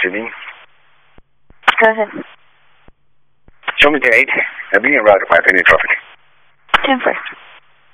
Sydney. Go ahead. Show me the 8. I've been in route 5 any traffic. 10-4.